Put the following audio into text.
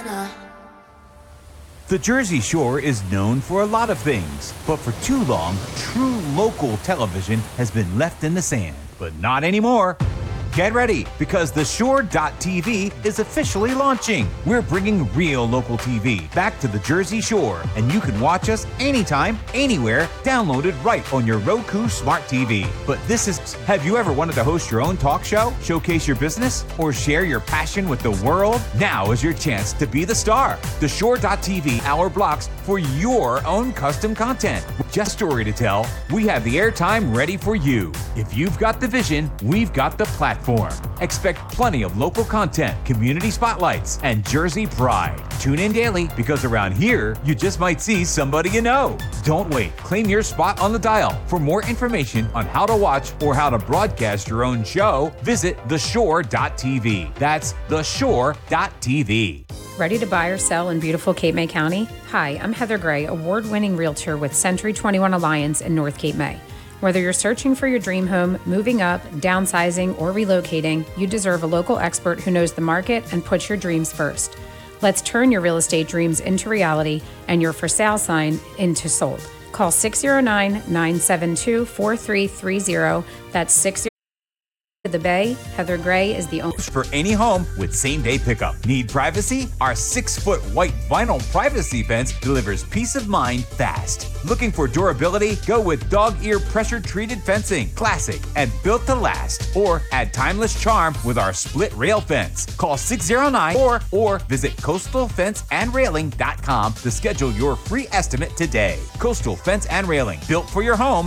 The Jersey Shore is known for a lot of things, but for too long, true local television has been left in the sand. But not anymore. Get ready, because TheShore.tv is officially launching. We're bringing real local TV back to the Jersey Shore, and you can watch us anytime, anywhere, downloaded right on your Roku Smart TV. But have you ever wanted to host your own talk show, showcase your business, or share your passion with the world? Now is your chance to be the star. TheShore.tv hour blocks for your own custom content. Just story to tell, we have the airtime ready for you. If you've got the vision, we've got the platform. Expect plenty of local content, community spotlights, and Jersey pride. Tune in daily, because around here, you just might see somebody you know. Don't wait. Claim your spot on the dial. For more information on how to watch or how to broadcast your own show, visit TheShore.tv. That's TheShore.tv. Ready to buy or sell in beautiful Cape May County? Hi, I'm Heather Gray, award-winning realtor with Century 21 Alliance in North Cape May. Whether you're searching for your dream home, moving up, downsizing, or relocating, you deserve a local expert who knows the market and puts your dreams first. Let's turn your real estate dreams into reality and your for sale sign into sold. Call 609-972-4330. That's 60. The Bay, Heather Gray is the owner. For any home with same-day pickup. Need privacy? Our 6-foot white vinyl privacy fence delivers peace of mind fast. Looking for durability? Go with dog ear pressure-treated fencing. Classic and built to last. Or add timeless charm with our split rail fence. Call 609 or visit coastalfenceandrailing.com to schedule your free estimate today. Coastal Fence and Railing, built for your home.